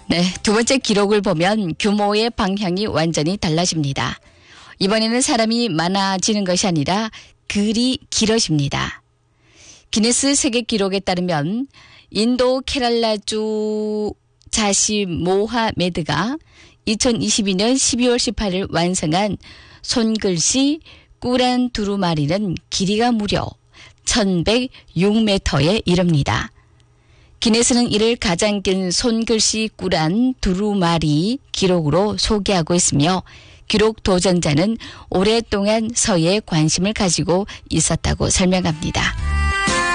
네, 두 번째 기록을 보면 규모의 방향이 완전히 달라집니다. 이번에는 사람이 많아지는 것이 아니라 글이 길어집니다. 기네스 세계 기록에 따르면 인도 케랄라주 자시 모하메드가 2022년 12월 18일 완성한 손글씨 꾸란 두루마리는 길이가 무려 1106m에 이릅니다. 기네스는 이를 가장 긴 손글씨 꾸란 두루마리 기록으로 소개하고 있으며 기록 도전자는 오랫동안 서예에 관심을 가지고 있었다고 설명합니다.